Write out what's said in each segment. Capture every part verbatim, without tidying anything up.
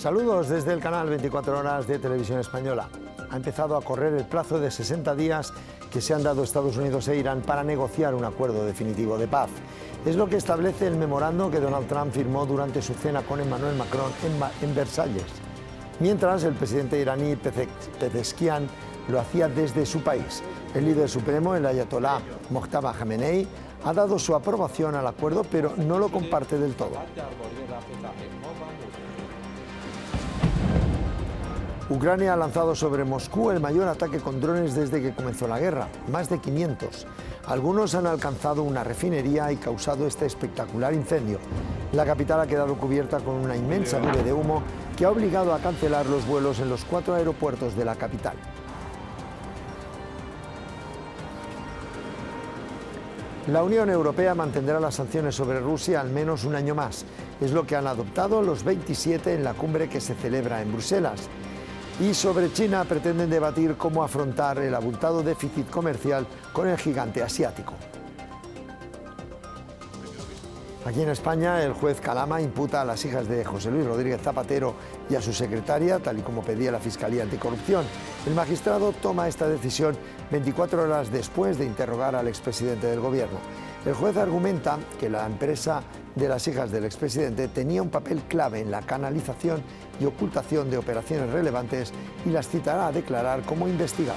Saludos desde el canal veinticuatro horas de Televisión Española. Ha empezado a correr el plazo de sesenta días que se han dado Estados Unidos e Irán para negociar un acuerdo definitivo de paz. Es lo que establece el memorando que Donald Trump firmó durante su cena con Emmanuel Macron en, en Versalles. Mientras, el presidente iraní Pezeshkian lo hacía desde su país. El líder supremo, el ayatolá Mojtaba Khamenei, ha dado su aprobación al acuerdo, pero no lo comparte del todo. Ucrania ha lanzado sobre Moscú el mayor ataque con drones desde que comenzó la guerra, más de quinientos. Algunos han alcanzado una refinería y causado este espectacular incendio. La capital ha quedado cubierta con una inmensa nube de humo que ha obligado a cancelar los vuelos en los cuatro aeropuertos de la capital. La Unión Europea mantendrá las sanciones sobre Rusia al menos un año más. Es lo que han adoptado los veintisiete en la cumbre que se celebra en Bruselas. Y sobre China pretenden debatir cómo afrontar el abultado déficit comercial con el gigante asiático. Aquí en España, el juez Calama imputa a las hijas de José Luis Rodríguez Zapatero y a su secretaria, tal y como pedía la Fiscalía Anticorrupción. El magistrado toma esta decisión veinticuatro horas después de interrogar al expresidente del Gobierno. El juez argumenta que la empresa de las hijas del expresidente tenía un papel clave en la canalización y ocultación de operaciones relevantes y las citará a declarar como investigadas.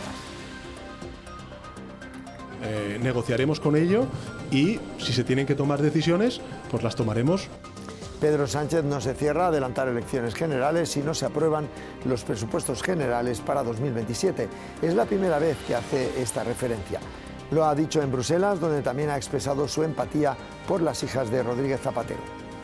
Eh, negociaremos con ello y si se tienen que tomar decisiones, pues las tomaremos. Pedro Sánchez no se cierra a adelantar elecciones generales si no se aprueban los presupuestos generales para dos mil veintisiete. Es la primera vez que hace esta referencia. Lo ha dicho en Bruselas, donde también ha expresado su empatía por las hijas de Rodríguez Zapatero.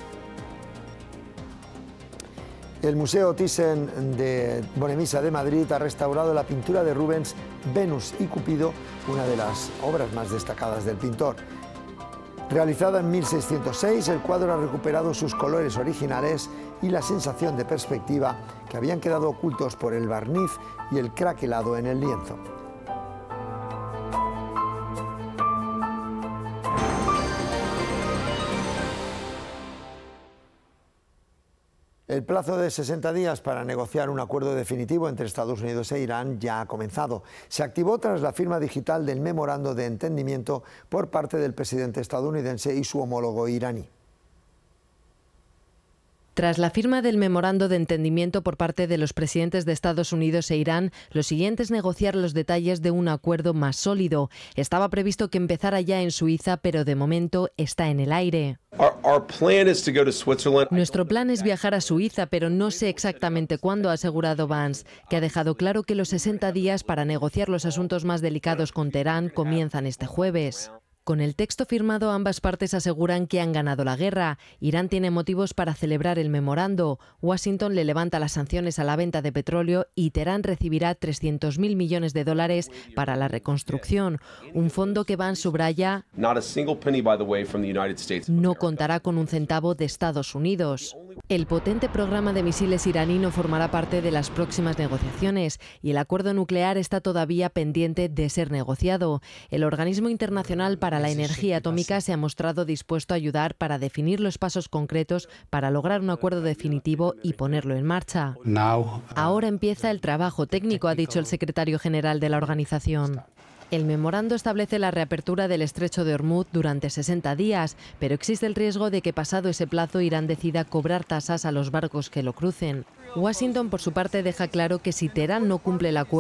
El Museo Thyssen de Bonavista de Madrid ha restaurado la pintura de Rubens Venus y Cupido, una de las obras más destacadas del pintor. Realizada en mil seiscientos seis, el cuadro ha recuperado sus colores originales y la sensación de perspectiva que habían quedado ocultos por el barniz y el craquelado en el lienzo. El plazo de sesenta días para negociar un acuerdo definitivo entre Estados Unidos e Irán ya ha comenzado. Se activó tras la firma digital del memorando de entendimiento por parte del presidente estadounidense y su homólogo iraní. Tras la firma del memorando de entendimiento por parte de los presidentes de Estados Unidos e Irán, lo siguiente es negociar los detalles de un acuerdo más sólido. Estaba previsto que empezara ya en Suiza, pero de momento está en el aire. Nuestro plan es viajar a Suiza, pero no sé exactamente cuándo, ha asegurado Vance, que ha dejado claro que los sesenta días para negociar los asuntos más delicados con Teherán comienzan este jueves. Con el texto firmado, ambas partes aseguran que han ganado la guerra. Irán tiene motivos para celebrar el memorando. Washington le levanta las sanciones a la venta de petróleo y Teherán recibirá trescientos mil millones de dólares para la reconstrucción. Un fondo que Vance subraya no contará con un centavo de Estados Unidos. El potente programa de misiles iraní no formará parte de las próximas negociaciones y el acuerdo nuclear está todavía pendiente de ser negociado. El organismo internacional para la energía atómica se ha mostrado dispuesto a ayudar para definir los pasos concretos para lograr un acuerdo definitivo y ponerlo en marcha. Ahora empieza el trabajo técnico, ha dicho el secretario general de la organización. El memorando establece la reapertura del estrecho de Hormuz durante sesenta días, pero existe el riesgo de que pasado ese plazo Irán decida cobrar tasas a los barcos que lo crucen. Washington, por su parte, deja claro que si Teherán no cumple el acuerdo,